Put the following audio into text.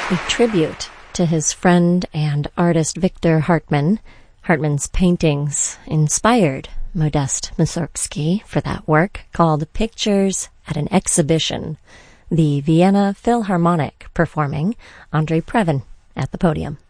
a tribute to his friend and artist Victor Hartmann. Hartmann's paintings inspired Modest Mussorgsky for that work called Pictures at an Exhibition, the Vienna Philharmonic performing Andrei Previn at the podium.